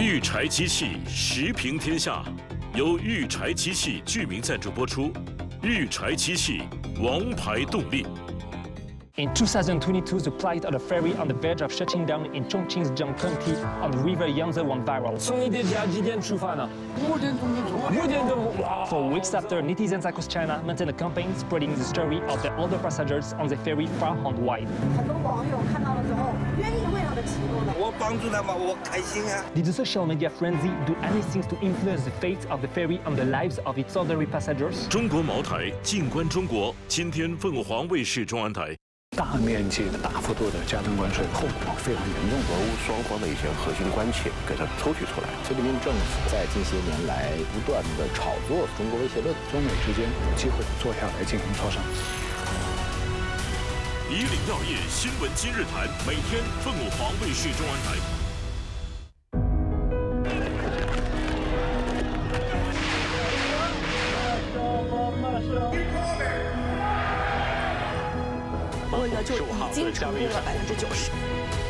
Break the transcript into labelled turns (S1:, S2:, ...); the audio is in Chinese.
S1: 育柴机器时评天下，由育柴机器居民赞助播出。育柴机器，王牌动力。
S2: In 2022, the plight of the ferry on the verge of shutting down in Chongqing County on the river Yangtze went viral.
S3: 从你的家几点出发呢？5点钟就出发。5点钟，哇
S2: For weeks after, netizens across China maintained a campaign spreading the story of the older passengers on the ferry far and wide.
S4: 很多网友看到了之后，愿意为他的启动的。
S5: 我帮助他们，我开心啊。
S2: Did the social media frenzy do anything to influence the fate of the ferry and the lives of its ordinary passengers?
S1: 中国茅台，静观中国。今天凤凰卫视中安台。
S6: 大面积的、大幅度的加征关税，后果非常严重。
S7: 俄乌双方的一些核心关切给它抽取出来。
S8: 习近平政府在近些年来不断的炒作中国威胁论，
S6: 中美之间有机会坐下来进行磋商。
S1: 以岭药业新闻今日谈，每天凤凰卫视中安台。
S9: 就已经成功了90%。